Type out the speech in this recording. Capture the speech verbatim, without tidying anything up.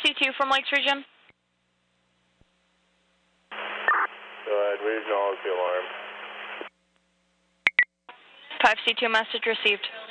C two from Lakes Region. Go ahead, we acknowledge the alarm. five C two message received.